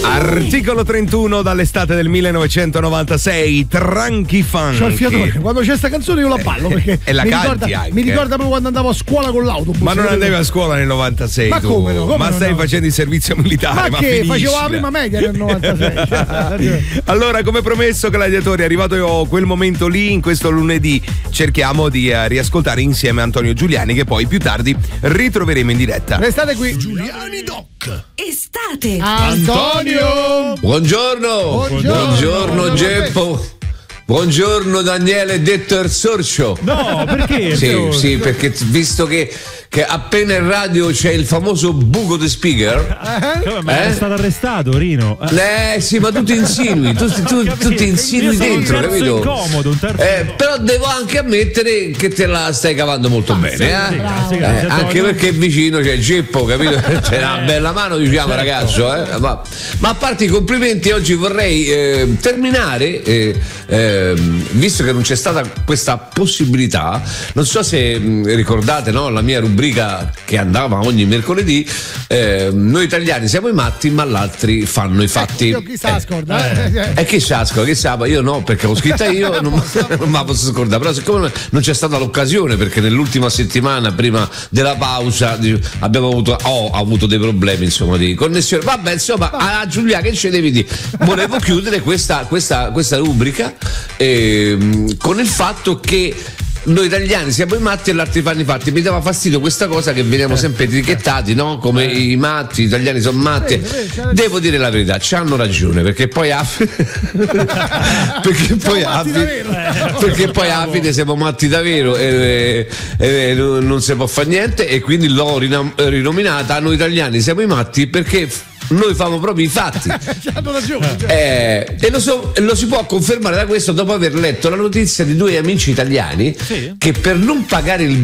Articolo 31 dall'estate del 1996, Tranchi Funk. C'ho il fiatore. Quando c'è sta canzone io la ballo perché E la canti anche. mi ricorda proprio quando andavo a scuola con l'autobus. Ma non andavi a scuola nel 96? Ma tu? come no? Ma stai facendo il servizio militare? Ma che? finiscila. Facevo la prima media nel 96. Allora, come promesso, gladiatori, è arrivato quel momento lì. In questo lunedì cerchiamo di riascoltare insieme Antonio Giuliani, che poi più tardi ritroveremo in diretta. Restate qui. Giuliani Doc. Estate. Antonio. Buongiorno. Buongiorno Geppo. Buongiorno Daniele detto il Sorcio. No, perché? Sì, perché visto che appena in radio c'è il famoso buco di speaker. Ma è stato arrestato, Rino. Sì, ma tu ti insinui, tu ti insinui dentro, capito? Incomodo, un terzo però devo anche ammettere che te la stai cavando molto bene, anche perché vicino c'è Geppo, capito? C'è una bella mano, diciamo, ragazzo, ma a parte i complimenti, oggi vorrei terminare, visto che non c'è stata questa possibilità, non so se ricordate, no, la mia rubrica che andava ogni mercoledì, noi italiani siamo i matti ma gli altri fanno i fatti. Io chissà scorda. E chi sa, io no, perché l'ho scritta io, non me la posso scordare, però siccome non c'è stata l'occasione, perché nell'ultima settimana prima della pausa ho avuto dei problemi, insomma, di connessione. Vabbè, insomma, a Giulia, che ce devi dire? Volevo chiudere questa rubrica con il fatto che noi italiani siamo i matti e gli altri fanno i fatti. Mi dava fastidio questa cosa che veniamo sempre etichettati, no? Come i matti, gli italiani sono matti. Devo dire la verità, c'hanno ragione, perché poi alla fine siamo matti davvero e non si può fare niente, e quindi l'ho rinominata Noi italiani siamo i matti perché noi famo proprio i fatti. C'hanno ragione. E lo si può confermare da questo dopo aver letto la notizia di due amici italiani che per non pagare il